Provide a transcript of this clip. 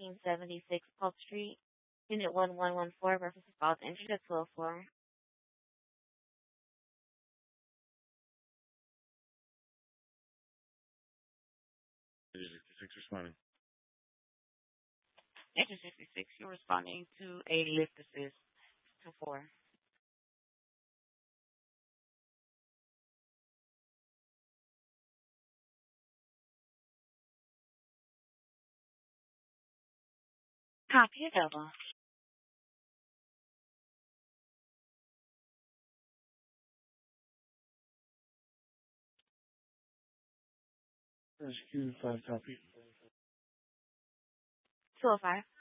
1376 Polk Street, Unit 1114, Breakfast Falls, entered at 204. Engine 66 responding. Engine 66, you're responding to a lift assist. 24. Copy available. Rescue 5 copy. 205.